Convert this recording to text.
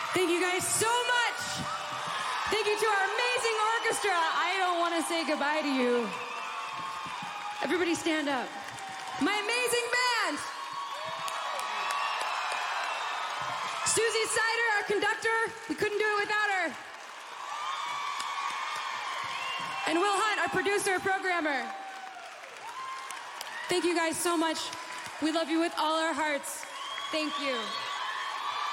Thank you guys so much. Thank you to our amazing orchestra. I don't want to say goodbye to you. Everybody stand up. My amazing band. Susie Sider, our conductor. We couldn't do it without her. And Will Hunt, our producer, programmer. Thank you guys so much. We love you with all our hearts. Thank you.